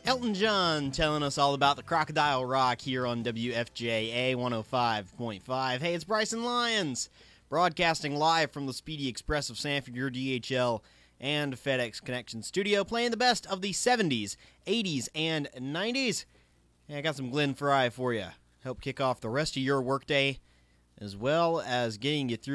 Elton John telling us all about the Crocodile Rock here on WFJA 105.5. Hey, it's Bryson Lyons, broadcasting live from the Speedy Express of Sanford, your DHL and FedEx Connection studio, playing the best of the 70s, 80s, and 90s. Hey, I got some Glenn Frey for you. Help kick off the rest of your workday, as well as getting you through